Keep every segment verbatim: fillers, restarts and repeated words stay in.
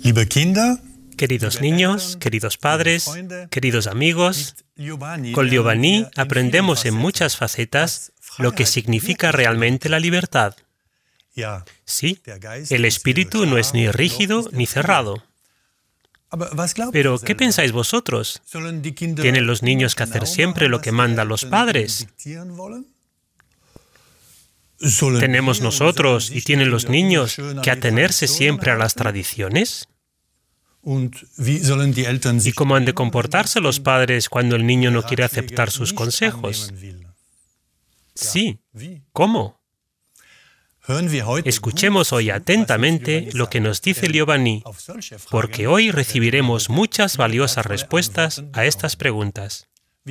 Queridos niños, queridos padres, queridos amigos, con Giovanni aprendemos en muchas facetas lo que significa realmente la libertad. Sí, el espíritu no es ni rígido ni cerrado. Pero, ¿qué pensáis vosotros? ¿Tienen los niños que hacer siempre lo que mandan los padres? ¿Tenemos nosotros y tienen los niños que atenerse siempre a las tradiciones? ¿Y cómo han de comportarse los padres cuando el niño no quiere aceptar sus consejos? Sí, ¿cómo? Escuchemos hoy atentamente lo que nos dice Giovanni, porque hoy recibiremos muchas valiosas respuestas a estas preguntas.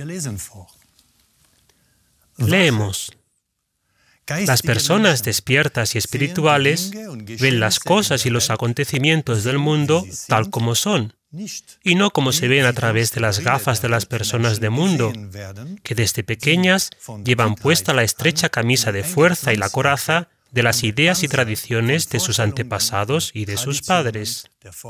Leemos. Las personas despiertas y espirituales ven las cosas y los acontecimientos del mundo tal como son, y no como se ven a través de las gafas de las personas de mundo, que desde pequeñas llevan puesta la estrecha camisa de fuerza y la coraza de las ideas y tradiciones de sus antepasados y de sus padres.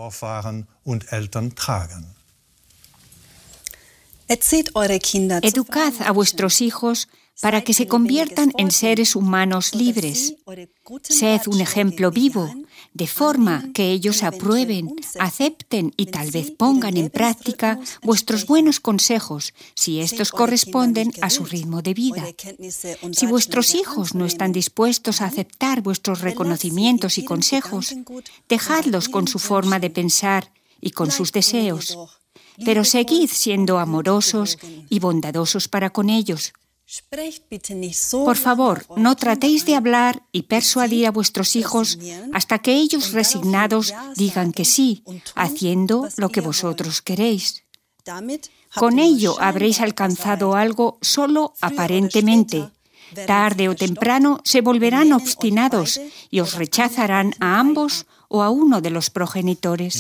Educad a vuestros hijos para que se conviertan en seres humanos libres. Sed un ejemplo vivo, de forma que ellos aprueben, acepten y tal vez pongan en práctica vuestros buenos consejos, si estos corresponden a su ritmo de vida. Si vuestros hijos no están dispuestos a aceptar vuestros reconocimientos y consejos, dejadlos con su forma de pensar y con sus deseos, pero seguid siendo amorosos y bondadosos para con ellos. Por favor, no tratéis de hablar y persuadir a vuestros hijos hasta que ellos resignados digan que sí, haciendo lo que vosotros queréis. Con ello habréis alcanzado algo solo aparentemente. Tarde o temprano se volverán obstinados y os rechazarán a ambos o a uno de los progenitores.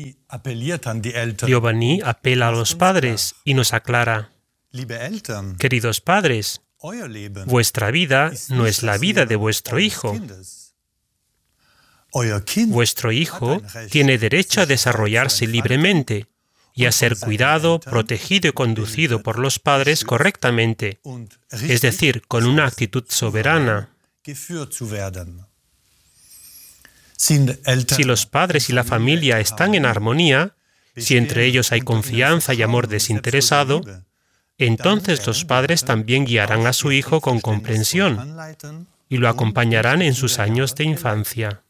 Giovanni apela a los padres y nos aclara. Queridos padres, vuestra vida no es la vida de vuestro hijo. Vuestro hijo tiene derecho a desarrollarse libremente y a ser cuidado, protegido y conducido por los padres correctamente, es decir, con una actitud soberana. Si los padres y la familia están en armonía, si entre ellos hay confianza y amor desinteresado, entonces los padres también guiarán a su hijo con comprensión y lo acompañarán en sus años de infancia.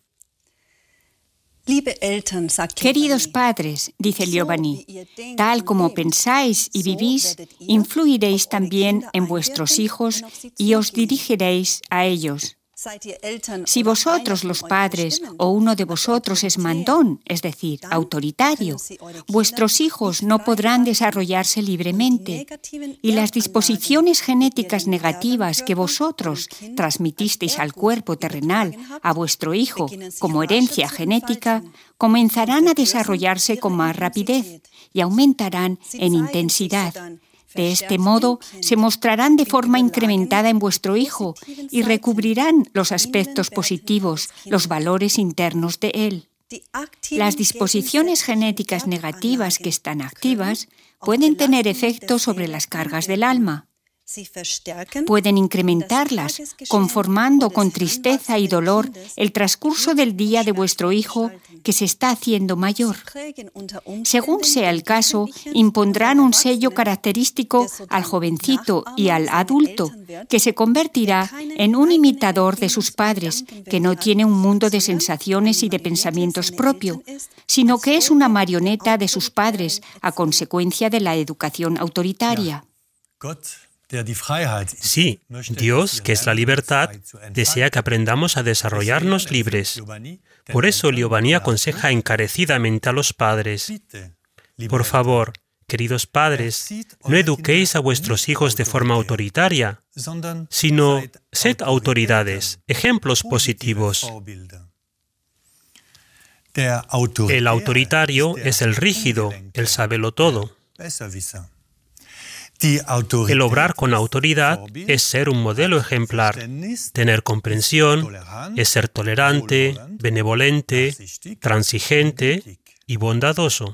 Queridos padres, dice Giovanni, tal como pensáis y vivís, influiréis también en vuestros hijos y os dirigiréis a ellos. Si vosotros, los padres, o uno de vosotros es mandón, es decir, autoritario, vuestros hijos no podrán desarrollarse libremente, y las disposiciones genéticas negativas que vosotros transmitisteis al cuerpo terrenal a vuestro hijo como herencia genética, comenzarán a desarrollarse con más rapidez y aumentarán en intensidad. De este modo, se mostrarán de forma incrementada en vuestro hijo y recubrirán los aspectos positivos, los valores internos de él. Las disposiciones genéticas negativas que están activas pueden tener efectos sobre las cargas del alma. Pueden incrementarlas, conformando con tristeza y dolor el transcurso del día de vuestro hijo que se está haciendo mayor. Según sea el caso, impondrán un sello característico al jovencito y al adulto, que se convertirá en un imitador de sus padres, que no tiene un mundo de sensaciones y de pensamientos propio, sino que es una marioneta de sus padres a consecuencia de la educación autoritaria. Sí, Dios, que es la libertad, desea que aprendamos a desarrollarnos libres. Por eso Giovanni aconseja encarecidamente a los padres. Por favor, queridos padres, no eduquéis a vuestros hijos de forma autoritaria, sino sed autoridades, ejemplos positivos. El autoritario es el rígido, el sábelo-todo. El obrar con autoridad es ser un modelo ejemplar. Tener comprensión es ser tolerante, benevolente, transigente y bondadoso.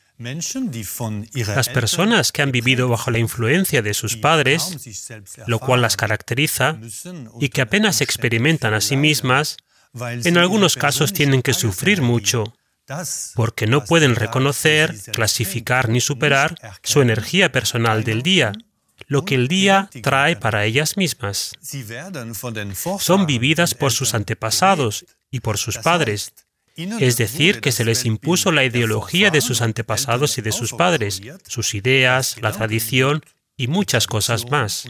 Las personas que han vivido bajo la influencia de sus padres, lo cual las caracteriza, y que apenas se experimentan a sí mismas, en algunos casos tienen que sufrir mucho, porque no pueden reconocer, clasificar ni superar su energía personal del día, lo que el día trae para ellas mismas. Son vividas por sus antepasados y por sus padres, es decir, que se les impuso la ideología de sus antepasados y de sus padres, sus ideas, la tradición y muchas cosas más.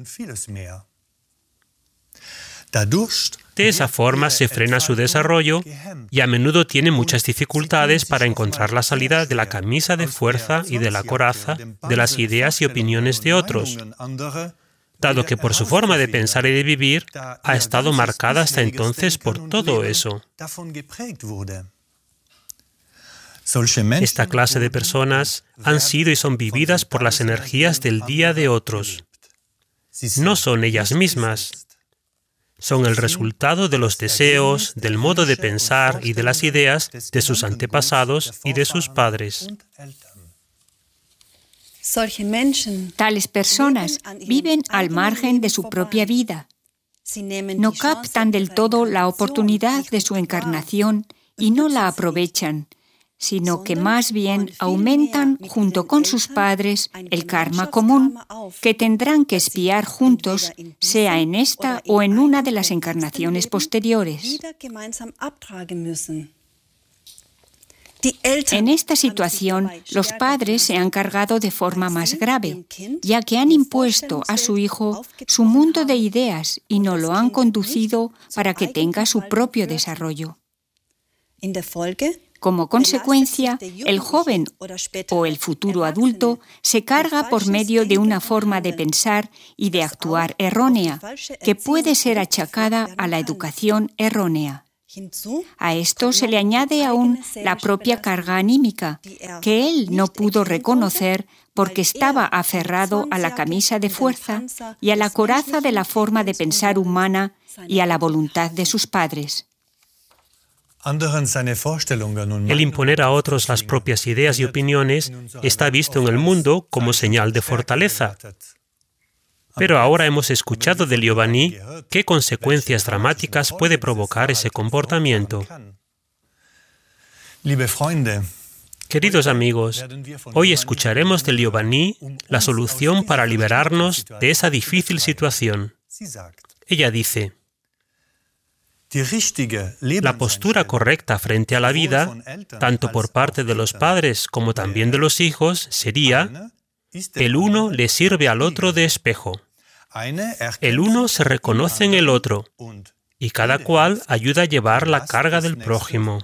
De esa forma se frena su desarrollo y a menudo tiene muchas dificultades para encontrar la salida de la camisa de fuerza y de la coraza de las ideas y opiniones de otros, dado que por su forma de pensar y de vivir ha estado marcada hasta entonces por todo eso. Esta clase de personas han sido y son vividas por las energías del día de otros. No son ellas mismas. Son el resultado de los deseos, del modo de pensar y de las ideas de sus antepasados y de sus padres. Tales personas viven al margen de su propia vida. No captan del todo la oportunidad de su encarnación y no la aprovechan, sino que más bien aumentan junto con sus padres el karma común que tendrán que expiar juntos, sea en esta o en una de las encarnaciones posteriores. En esta situación, los padres se han cargado de forma más grave, ya que han impuesto a su hijo su mundo de ideas y no lo han conducido para que tenga su propio desarrollo. Como consecuencia, el joven o el futuro adulto se carga por medio de una forma de pensar y de actuar errónea, que puede ser achacada a la educación errónea. A esto se le añade aún la propia carga anímica, que él no pudo reconocer porque estaba aferrado a la camisa de fuerza y a la coraza de la forma de pensar humana y a la voluntad de sus padres. El imponer a otros las propias ideas y opiniones está visto en el mundo como señal de fortaleza. Pero ahora hemos escuchado de Liobani qué consecuencias dramáticas puede provocar ese comportamiento. Queridos amigos, hoy escucharemos de Liobani la solución para liberarnos de esa difícil situación. Ella dice: la postura correcta frente a la vida, tanto por parte de los padres como también de los hijos, sería: el uno le sirve al otro de espejo. El uno se reconoce en el otro, y cada cual ayuda a llevar la carga del prójimo.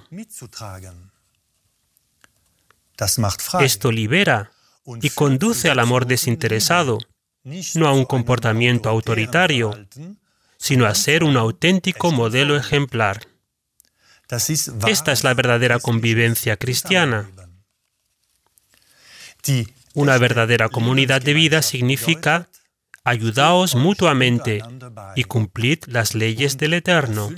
Esto libera y conduce al amor desinteresado, no a un comportamiento autoritario, sino a ser un auténtico modelo ejemplar. Esta es la verdadera convivencia cristiana. Una verdadera comunidad de vida significa: ayudaos mutuamente y cumplid las leyes del Eterno.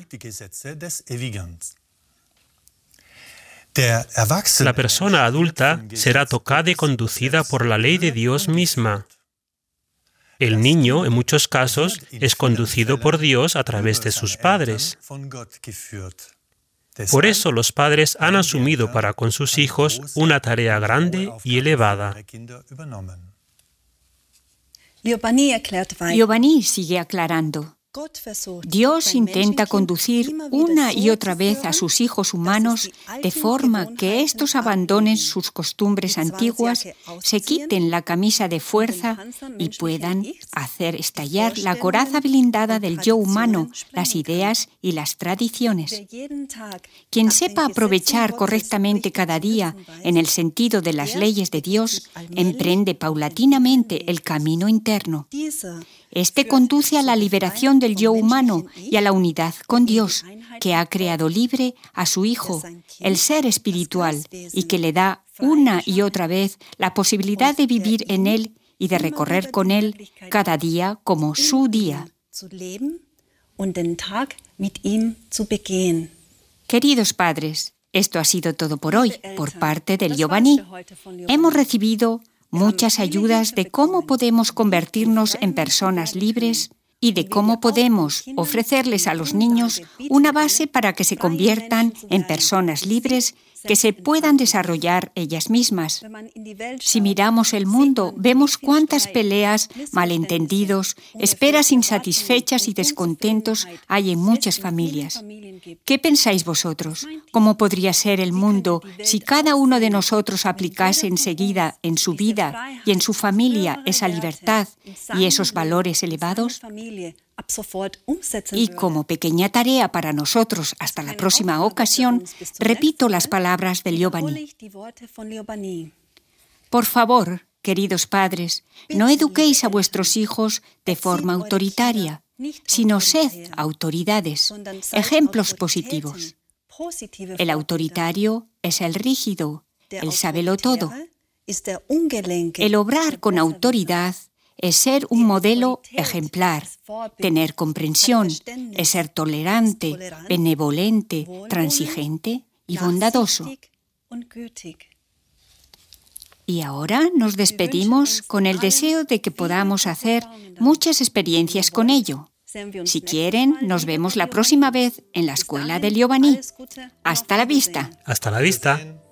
La persona adulta será tocada y conducida por la ley de Dios misma. El niño, en muchos casos, es conducido por Dios a través de sus padres. Por eso los padres han asumido para con sus hijos una tarea grande y elevada. Liobani sigue aclarando. Dios intenta conducir una y otra vez a sus hijos humanos de forma que éstos abandonen sus costumbres antiguas, se quiten la camisa de fuerza y puedan hacer estallar la coraza blindada del yo humano, las ideas y las tradiciones. Quien sepa aprovechar correctamente cada día en el sentido de las leyes de Dios, emprende paulatinamente el camino interno. Este conduce a la liberación del yo humano y a la unidad con Dios, que ha creado libre a su Hijo, el ser espiritual, y que le da una y otra vez la posibilidad de vivir en Él y de recorrer con Él cada día como su día. Queridos padres, Esto ha sido todo por hoy, por parte del Giovanni. Hemos recibido muchas ayudas de cómo podemos convertirnos en personas libres y de cómo podemos ofrecerles a los niños una base para que se conviertan en personas libres que se puedan desarrollar ellas mismas. Si miramos el mundo, vemos cuántas peleas, malentendidos, esperas insatisfechas y descontentos hay en muchas familias. ¿Qué pensáis vosotros? ¿Cómo podría ser el mundo si cada uno de nosotros aplicase enseguida en su vida y en su familia esa libertad y esos valores elevados? Y como pequeña tarea para nosotros hasta la próxima ocasión, repito las palabras del Giovanni. Por favor, queridos padres, no eduquéis a vuestros hijos de forma autoritaria, sino sed autoridades, ejemplos positivos. El autoritario es el rígido, el sábelo-todo. El obrar con autoridad es ser un modelo ejemplar, tener comprensión, es ser tolerante, benevolente, transigente y bondadoso. Y ahora nos despedimos con el deseo de que podamos hacer muchas experiencias con ello. Si quieren, nos vemos la próxima vez en la escuela del Giovanni. Hasta la vista. Hasta la vista.